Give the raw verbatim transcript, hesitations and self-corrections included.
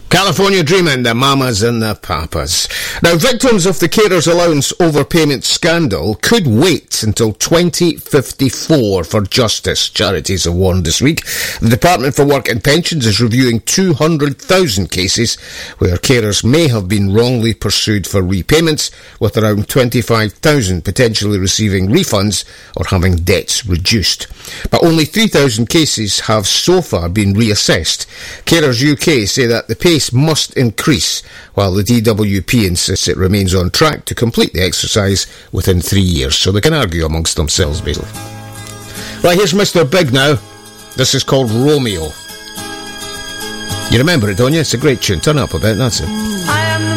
California Dreamin', the Mamas and the Papas. Now, victims of the carers allowance overpayment scandal could wait until twenty fifty-four for justice, charities have warned this week. The Department for Work and Pensions is reviewing two hundred thousand cases where carers may have been wrongly pursued for repayments, with around twenty-five thousand potentially receiving refunds or having debts reduced. But only three thousand cases have so far been reassessed. Carers U K say that the pace must increase, while the D W P insists it remains on track to complete the exercise within three years, so they can argue amongst themselves, basically. Right, here's Mister Big now. This is called Romeo. You remember it, don't you? It's a great tune. Turn it up a bit, that's it.